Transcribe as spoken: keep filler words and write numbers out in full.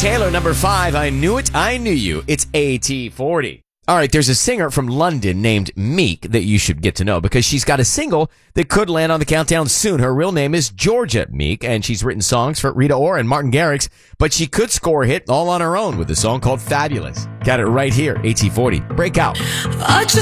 Taylor, number five. I knew it, I knew you. It's A T forty. All right, there's a singer from London named Meek that you should get to know because she's got a single that could land on the countdown soon. Her real name is Georgia Meek, and she's written songs for Rita Ora and Martin Garrix, but she could score a hit all on her own with a song called Fabulous. Got it right here, A T forty. Breakout. I just